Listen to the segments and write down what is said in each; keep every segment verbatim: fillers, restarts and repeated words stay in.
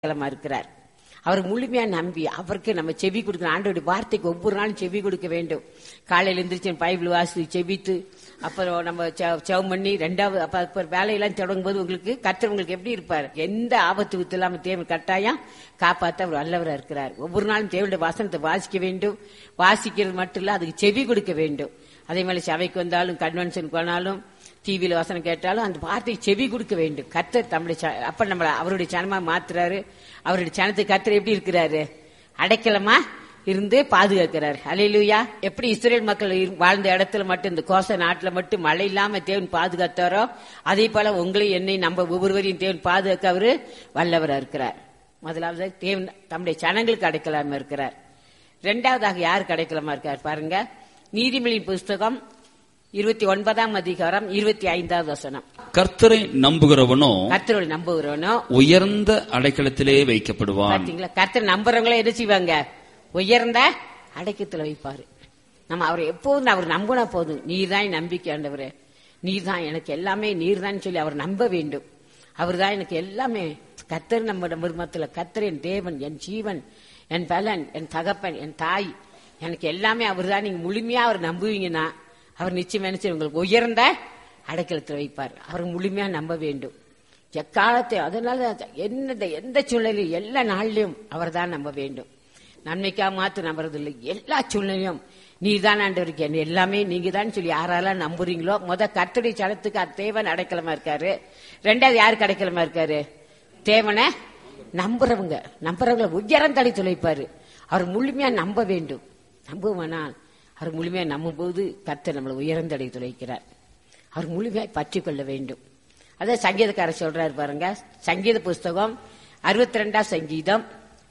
கிழமை இருக்கிறார். அவர் முழுமையா நம்பி அவருக்கு நம்ம செவி கொடுக்கணும். ஆண்டோடைய வார்த்தைக்கு ஒவ்வொரு நாளும் செவி கொடுக்க வேண்டும். காலையில எந்திரிச்சு பைபிள் வாசி செவித்து அப்புறம் நம்ம செவம் பண்ணி ரெண்டாவது அப்ப வேலையெல்லாம் தொடங்கும் போது உங்களுக்கு கர்த்தர் உங்களுக்கு எப்படி இருப்பார்? எந்த ஆபத்து வித்து இல்லாம தேவன் கட்டாயம் காப்பாற்ற அவர் நல்லவராக இருக்கிறார். ஒவ்வொரு நாளும் தேவனுடைய வசனத்தை வாசிக்க வேண்டும். வாசிக்கிறது மட்டும் இல்ல, அதுக்கு செவி கொடுக்க வேண்டும். அதே மாதிரி சபைக்கு வந்தாலும் கன்வென்ஷனுக்கு போனாலும் டிவியில வசனம் கேட்டாலும் அந்த வார்த்தைக்கு செவி கொடுக்க வேண்டும். கர்த்தர் தம்முடைய அப்ப நம்மள அவருடைய சனமா மாத்துறாரு. அவருடைய சனத்துக்கு கர்த்தர் எப்படி இருக்கிறாரு? அடைக்கலமா இருந்து பாதுகாக்கிறார். அல்லேலூயா. எப்படி இஸ்ரேல் மக்கள் வாழ்ந்த இடத்துல மட்டும் இந்த கோச நாட்டுல மட்டும் மழை இல்லாம தேவன் பாதுகாத்தாரோ அதே போல உங்களையும் என்னை நம்ம ஒவ்வொருவரையும் தேவன் பாதுகாக்க அவரு வல்லவரா இருக்கிறார். முதலாவது தேவன் தம்முடைய சனங்களுக்கு அடைக்கலாம இருக்கிறார். இரண்டாவதாக யாருக்கு அடைக்கலமா இருக்கார் பாருங்க. நீதிமொழியின் புஸ்தகம் இருபத்தி ஒன்பதாம் அதிகாரம் இருபத்தி ஐந்தாவது வசனம். கர்த்தரை நம்புகிறவனோ கர்த்தரை நம்புகிறவனோ உயர்ந்த அடைக்கலத்திலே வைக்கப்படுவான். பாத்தீங்களா? கர்த்தர் நம்புறவங்கள என்ன செய்வாங்க? உயர்ந்த அடைக்கத்துல வைப்பாரு. நம்ம அவரை எப்போதும் அவர் நம்பினா போதும். நீர் தான் நம்பிக்கை ஆண்டவரே, நீர் தான் எனக்கு எல்லாமே, நீர் தான் சொல்லி அவர் நம்ப வேண்டும். அவர் தான் எனக்கு எல்லாமே. கர்த்தர் நம்ம மருமத்துல கர்த்தர் என் தேவன், என் ஜீவன், என் பலன், என் தகப்பன், என் தாய், எனக்கு எல்லாமே அவர் தான். நீங்க முழுமையா அவர் நம்புவீங்கன்னா அவர் நிச்சயம் நினைச்சு உங்களுக்கு உயர்ந்த அடைக்கலத்தில் வைப்பார். அவர் முழுமையா நம்ப வேண்டும் எக்காலத்தை. அதனால என்ன எந்த சூழ்நிலையும் எல்லா நாளிலும் அவர் தான் நம்ப வேண்டும். நன்மைக்காக மாத்து நம்புறது இல்லை, எல்லா சூழ்நிலையும் நீர் தான் ஆண்டவருக்கு என்ன எல்லாமே நீங்க தான் சொல்லி யாரெல்லாம் நம்புறீங்களோ முத கர்த்தருடைய சனத்துக்கு தேவன் அடைக்கலமா இருக்காரு. ரெண்டாவது யாருக்கு அடைக்கலமா இருக்காரு? தேவனை நம்புறவங்க நம்புறவங்களை உயரந்தடை துளைப்பாரு. அவர் முழுமையா நம்ப வேண்டும். நம்புவானால் அவர் முழுமையா நம்பும் போது கர்த்தர் நம்மளை உயர்ந்தடை துளைக்கிறார். அவர் முழுமையாய் பற்றி கொள்ள வேண்டும். அத சங்கீதக்காரர் சொல்றாரு பாருங்க. சங்கீத புஸ்தகம் அறுபத்தி ரெண்டாம் சங்கீதம்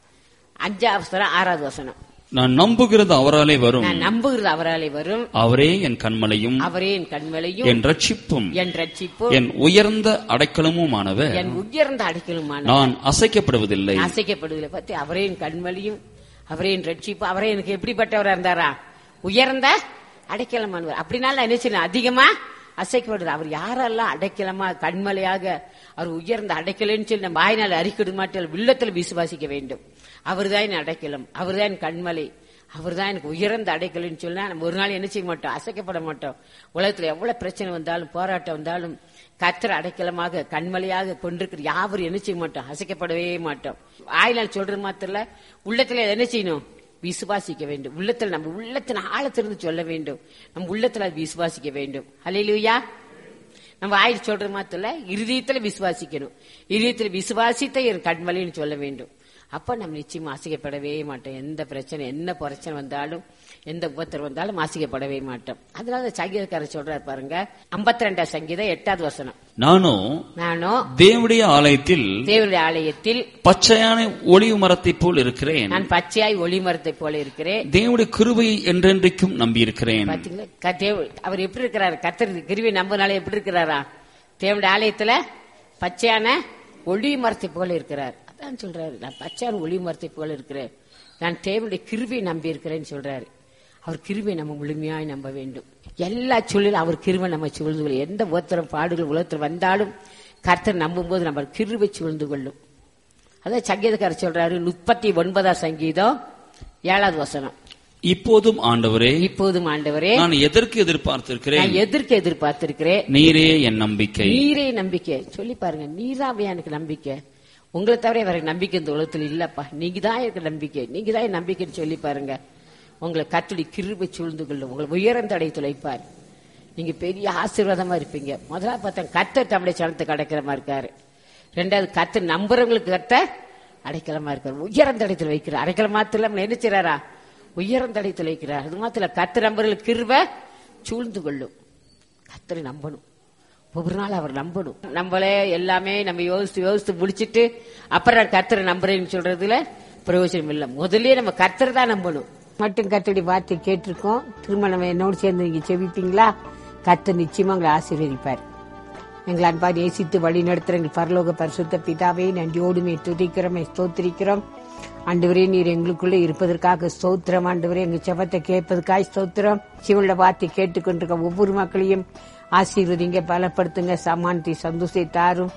அஞ்சாவது ஆறாவது வசனம். நான் நம்புகிறது அவராலே வரும், நான் நம்புகிறது அவராலே வரும், அவரே என் கண்மலையும், அவரே என் கண்மலையும், என் ரட்சிப்பும், என் ரட்சிப்பும், என் உயர்ந்த அடைக்கலமுமானவர், என் உயர்ந்த அடைக்கலமுமானவர், நான் அசைக்கப்படுவதில்லை அசைக்கப்படுவதில்லை. பத்தி அவரே என் கண்மலையும், அவரே என் ரட்சிப்பு, அவரே எனக்கு எப்படிப்பட்டவரா இருந்தாரா? உயர்ந்த அடைக்கலமானவர். அப்படின்னால என்ன செய்யணும்? அதிகமா அசைக்கப்படுது. அவர் யாரெல்லாம் அடைக்கலமா கண்மலையாக அவர் உயர்ந்த அடைக்கலன்னு சொல்லி நம்ம வாய்நாள் அறிக்கை மாட்டோம், உள்ளத்துல விசுவாசிக்க வேண்டும். அவர் தான் என் அடைக்கலம், அவர் தான் என் கண்மலை, அவர் தான் எனக்கு உயர்ந்த அடைக்கலன்னு சொன்னா நம்ம ஒரு நாள் என்ன செய்ய மாட்டோம்? அசைக்கப்பட மாட்டோம். உலகத்துல எவ்வளவு பிரச்சனை வந்தாலும் போராட்டம் வந்தாலும் கர்த்தர் அடைக்கலமாக கண்மலையாக கொண்டிருக்கிற யாவரும் என்ன செய்ய மாட்டோம்? அசைக்கப்படவே மாட்டோம். வாய்நாள் சொல்றது மாத்திர உள்ளத்துல என்ன செய்யணும்? விசுவாசிக்க வேண்டும். உள்ளத்துல நம்ம உள்ளத்தின் ஆழத்திலிருந்து சொல்ல வேண்டும். நம்ம உள்ளத்துல விசுவாசிக்க வேண்டும். அல்லேலூயா. நம்ம ஆயிரம் சொல்ற மாத்திர இருதயத்துல விசுவாசிக்கணும். இருதயத்துல விசுவாசித்த என் கண்மலைன்னு சொல்ல வேண்டும். அப்ப நம்ம நிச்சயமா ஆசிக்கப்படவே மாட்டோம். எந்த பிரச்சனை என்ன பிரச்சனை வந்தாலும் எந்த உபத்திரம் வந்தாலும் ஆசிக்கப்படவே மாட்டோம். அதனால சங்கீதக்காரர் சொல்றாரு பாருங்க. ஐம்பத்தி ரெண்டாம் சங்கீதம் எட்டாவது வசனம். நானோ நானோ தேவனுடைய ஆலயத்தில் தேவனுடைய ஆலயத்தில் பச்சையான ஒளிவு மரத்தை போல் இருக்கிறேன். நான் பச்சையாய் ஒளி மரத்தை போல இருக்கிறேன். தேவனுடைய கிருபையை என்றென்றைக்கும் நம்பி இருக்கிறேன். பாத்தீங்களா? அவர் எப்படி இருக்கிறாரு? கர்த்தர் கிருபை நம்பினாலே எப்படி இருக்கிறாரா? தேவனுடைய ஆலயத்துல பச்சையான ஒளி மரத்தை போல இருக்கிறார். அதான் சொல்றாரு, நான் பச்சையான ஒளி மரத்தை போல இருக்கிறேன், நான் தேவனுடைய கிருபையை நம்பி இருக்கிறேன்னு சொல்றாரு. அவர் கிருபை நம்ம முழுமையாய் நம்ப வேண்டும். எல்லா சூழலும் அவர் கிருபை நம்ம சூழ்ந்து கொள்ளும். எந்த உத்தரம் பாடுகள் உலகத்தில் வந்தாலும் கர்த்தர் நம்பும் போது நம்ம கிருபை சூழ்ந்து கொள்ளும். அதான் சங்கீதக்காரர் சொல்றாரு. முப்பத்தி ஒன்பதாம் சங்கீதம் ஏழாவது வசனம். இப்போதும் ஆண்டவரே, இப்போதும் ஆண்டவரே, நான் எதற்கு எதிர்பார்த்திருக்கிறேன், நான் எதற்கு எதிர்பார்த்திருக்கிறேன், நீரே என் நம்பிக்கை. நீரே நம்பிக்கை. சொல்லி பாருங்க, நீராவே எனக்கு நம்பிக்கை. உங்களை தவிர வேற நம்பிக்கை இந்த உலகத்தில் இல்லப்பா, நீங்க தான் எனக்கு நம்பிக்கை, நீங்க தான் என் நம்பிக்கைன்னு சொல்லி பாருங்க. உங்களை கர்த்தருடைய கிருபை சூழ்ந்து கொள்ளும். உங்களை உயர்ந்த அடை துளைப்பார். நீங்க பெரிய ஆசீர்வாதமா இருப்பீங்க. முதலாவது பார்த்தா கர்த்தர் தம்முடைய சனத்துக்கு அடைக்கலமா இருக்காரு. ரெண்டாவது கர்த்தர் நம்புறவங்களுக்கு கர்த்தர் அடைக்கலமா இருக்காரு. உயர்ந்த அடைத்துல வைக்கிறார். அடைக்கலம் மாத்திரம் என்ன செய்றாரா? உயர்ந்த அடைத்துல வைக்கிறார். அது மாத்திரம் கர்த்தர் நம்புறவங்களுக்கு கிருபை சூழ்ந்து கொள்ளும். கர்த்தரை நம்பணும். ஒவ்வொரு நாள் அவர் நம்பணும். நம்மளே எல்லாமே நம்ம யோசித்து யோசித்து முடிச்சிட்டு அப்புறம் கர்த்தரை நம்புறேன்னு சொல்றதுல பிரயோஜனம் இல்லை. முதல்ல நம்ம கர்த்தரை தான் நம்பணும். மட்டும் கர்த்தருடைய வார்த்தை கேட்டிருக்கோம். திரும்ப நம்ம என்னோடு சேர்ந்து நீங்க செவிப்பீங்களா? கர்த்தர் நிச்சயமா உங்களை ஆசீர்வதிப்பார். எங்களை அன்பா நேசித்து வழி நடத்துற எங்கள் பரலோக பரிசுத்த பிதாவே, நன்றியோடுமே துதிக்கிறோம், ஸ்தோத்திரிக்கிறோம். ஆண்டவரே, நீர் எங்களுக்குள்ள இருப்பதற்காக ஸ்தோத்திரம். ஆண்டவரே, எங்க செபத்தை கேட்பதற்காக ஸ்தோத்திரம். சிவனுடைய வார்த்தை கேட்டுக்கொண்டிருக்க ஒவ்வொரு மக்களையும் ஆசீர்வதிங்க, பலப்படுத்துங்க, சமானத்தை சந்தோஷத்தை தாரும்.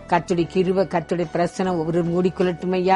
கர்த்தருடைய கிருபை கர்த்தருடைய பிரசனம் ஒவ்வொரு மூடிக்கொள்ளட்டும் ஐயா.